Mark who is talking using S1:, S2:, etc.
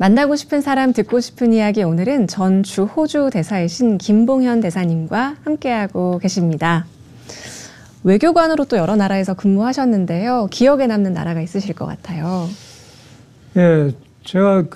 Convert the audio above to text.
S1: 만나고 싶은 사람 듣고 싶은 이야기, 오늘은 전주 호주 대사이신 김봉현 대사님과 함께하고 계십니다. 외교관으로 또 여러 나라에서 근무하셨는데요. 기억에 남는 나라가 있으실 것 같아요.
S2: 예, 제가